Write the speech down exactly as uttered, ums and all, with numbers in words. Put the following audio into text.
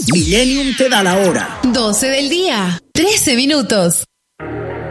Millennium te da la hora. doce del día, trece minutos.